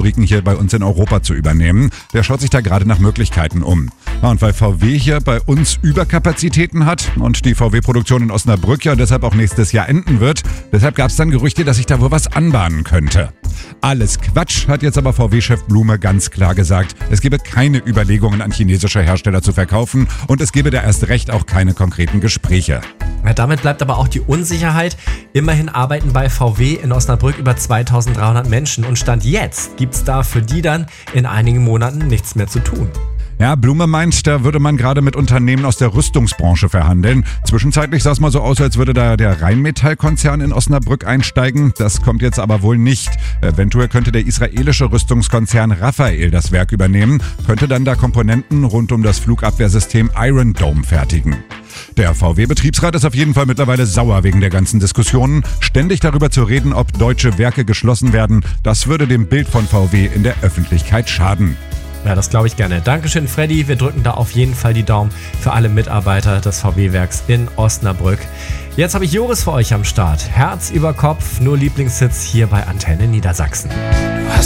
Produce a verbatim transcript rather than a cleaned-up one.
Fabriken hier bei uns in Europa zu übernehmen. Der schaut sich da gerade nach Möglichkeiten um. Ja, und weil V W hier bei uns Überkapazitäten hat und die V W-Produktion in Osnabrück ja deshalb auch nächstes Jahr enden wird, deshalb gab es dann Gerüchte, dass sich da wohl was anbahnen könnte. Alles Quatsch, hat jetzt aber V W-Chef Blume ganz klar gesagt. Es gebe keine Überlegungen an chinesische Hersteller zu verkaufen und es gebe da erst recht auch keine konkreten Gespräche. Ja, damit bleibt aber auch die Unsicherheit. Immerhin arbeiten bei V W in Osnabrück über zweitausenddreihundert Menschen und Stand jetzt gibt's da für die dann in einigen Monaten nichts mehr zu tun. Ja, Blume meint, da würde man gerade mit Unternehmen aus der Rüstungsbranche verhandeln. Zwischenzeitlich sah es mal so aus, als würde da der Rheinmetall-Konzern in Osnabrück einsteigen. Das kommt jetzt aber wohl nicht. Eventuell könnte der israelische Rüstungskonzern Rafael das Werk übernehmen, könnte dann da Komponenten rund um das Flugabwehrsystem Iron Dome fertigen. Der V W-Betriebsrat ist auf jeden Fall mittlerweile sauer wegen der ganzen Diskussionen. Ständig darüber zu reden, ob deutsche Werke geschlossen werden, das würde dem Bild von V W in der Öffentlichkeit schaden. Ja, das glaube ich gerne. Dankeschön, Freddy. Wir drücken da auf jeden Fall die Daumen für alle Mitarbeiter des V W-Werks in Osnabrück. Jetzt habe ich Joris für euch am Start. Herz über Kopf, nur Lieblingshits hier bei Antenne Niedersachsen.